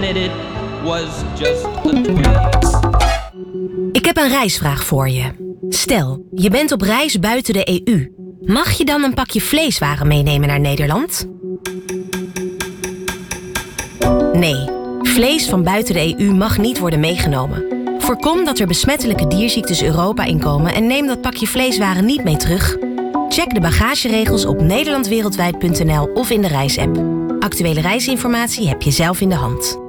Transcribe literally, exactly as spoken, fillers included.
admit it was just a twig. Ik heb een reisvraag voor je. Stel, je bent op reis buiten de E U. Mag je dan een pakje vleeswaren meenemen naar Nederland? Nee, vlees van buiten de E U mag niet worden meegenomen. Voorkom dat er besmettelijke dierziektes Europa inkomen en neem dat pakje vleeswaren niet mee terug. Check de bagageregels op nederlandwereldwijd punt n l of in de reisapp. Actuele reisinformatie heb je zelf in de hand.